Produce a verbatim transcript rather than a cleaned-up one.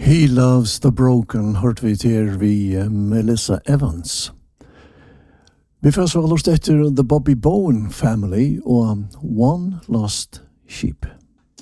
He Loves the Broken, hørt vi til vi uh, Melissa Evans. Vi først var lust etter The Bobby Bowen Family og One Lost Sheep.